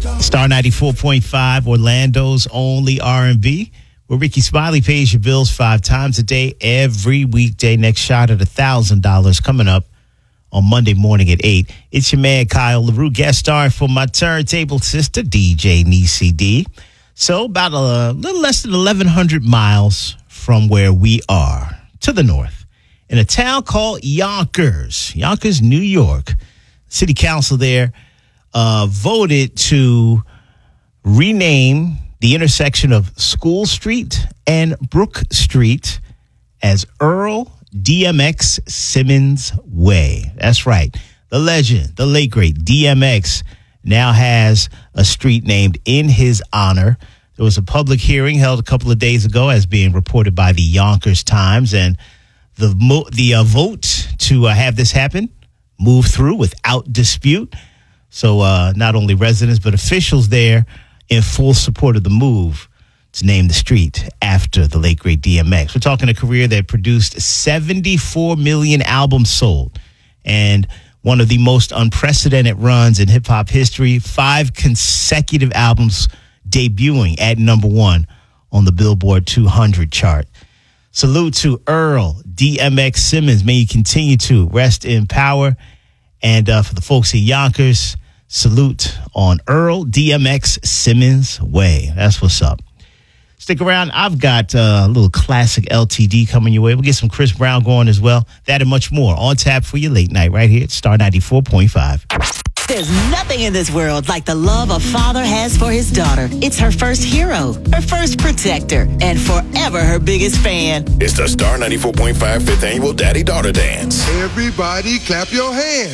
Star 94.5, Orlando's only R&B, where Ricky Smiley pays your bills 5 times a day, every weekday. Next shot at $1,000 coming up on Monday morning at 8. It's your man, Kyle LaRue, guest star for my turntable sister, DJ Niecy D. So about a little less than 1,100 miles from where we are, to the north, in a town called Yonkers, New York. City Council there voted to rename the intersection of School Street and Brook Street as Earl DMX Simmons Way. That's right. The legend, the late great DMX now has a street named in his honor. There was a public hearing held a couple of days ago, as being reported by the Yonkers Times, and the vote to have this happen moved through without dispute. So not only residents, but officials there in full support of the move to name the street after the late, great DMX. We're talking a career that produced 74 million albums sold and one of the most unprecedented runs in hip-hop history, 5 consecutive albums debuting at number 1 on the Billboard 200 chart. Salute to Earl DMX Simmons. May you continue to rest in power. And for the folks in Yonkers, salute on Earl DMX Simmons Way. That's what's up. Stick around. I've got a little classic LTD coming your way. We'll get some Chris Brown going as well. That and much more on tap for your late night right here at Star 94.5. There's nothing in this world like the love a father has for his daughter. It's her first hero, her first protector, and forever her biggest fan. It's the Star 94.5 5th Annual Daddy-Daughter Dance. Everybody clap your hands.